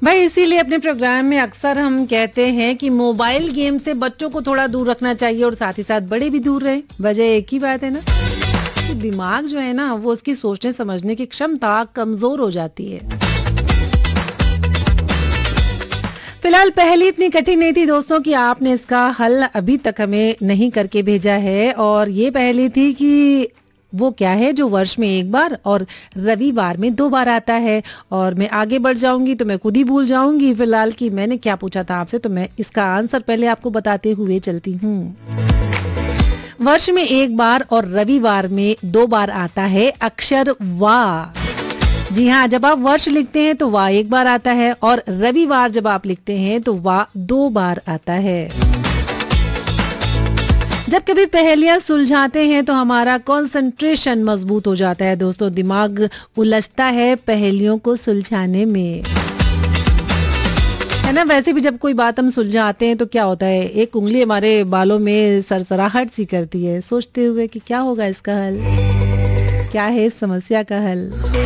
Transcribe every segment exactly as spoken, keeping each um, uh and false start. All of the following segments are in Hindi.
भाई इसीलिए अपने प्रोग्राम में अक्सर हम कहते हैं कि मोबाइल गेम से बच्चों को थोड़ा दूर रखना चाहिए और साथ ही साथ बड़े भी दूर रहें। वजह एक ही बात है ना कि दिमाग जो है ना वो उसकी सोचने समझने की क्षमता कमजोर हो जाती है। फिलहाल पहली इतनी कठिन नहीं थी दोस्तों कि आपने इसका हल अभी तक हमें नहीं करके भेजा है, और ये पहली थी कि वो क्या है जो वर्ष में एक बार और रविवार में दो बार आता है। और मैं आगे बढ़ जाऊंगी तो मैं खुद ही भूल जाऊंगी फिलहाल कि मैंने क्या पूछा था आपसे, तो मैं इसका आंसर पहले आपको बताते हुए चलती हूँ। वर्ष में एक बार और रविवार में दो बार आता है अक्षर वा। जी हाँ, जब आप वर्ष लिखते हैं तो वाह एक बार आता है, और रविवार जब आप लिखते हैं तो वाह दो बार आता है। जब कभी पहेलियां सुलझाते हैं तो हमारा कंसंट्रेशन मजबूत हो जाता है दोस्तों, दिमाग उलझता है पहेलियों को सुलझाने में, है ना। वैसे भी जब कोई बात हम सुलझाते हैं तो क्या होता है, एक उंगली हमारे बालों में सरसराहट सी करती है सोचते हुए कि क्या होगा इसका हल, क्या है इस समस्या का हल।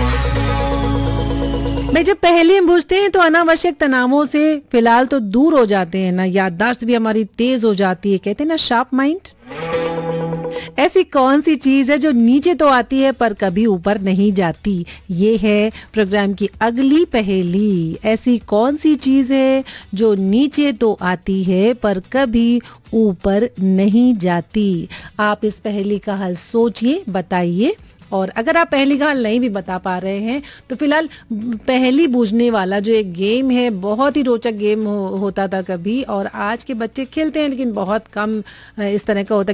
भाई जब पहेली हम बूझते हैं तो अनावश्यक तनावों से फिलहाल तो दूर हो जाते हैं ना, याददाश्त भी हमारी तेज हो जाती है, कहते हैं ना शार्प माइंड। ऐसी कौन सी चीज है जो नीचे तो आती है पर कभी ऊपर नहीं जाती, ये है प्रोग्राम की अगली पहेली। ऐसी कौन सी चीज है जो नीचे तो आती है पर कभी ऊपर नहीं जाती। आप इस पहेली का हल सोचिए, बताइए, और अगर आप पहली का हल नहीं भी बता पा रहे हैं तो फिलहाल पहली बूझने वाला जो एक गेम है, बहुत ही रोचक गेम हो, होता था कभी, और आज के बच्चे खेलते हैं लेकिन बहुत कम इस तरह का होता है।